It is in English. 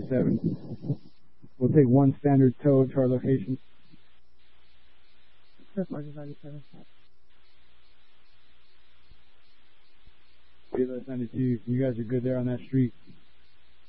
447. We'll take one standard tow to our location. For 447. Let's 92. You guys are good there on that street.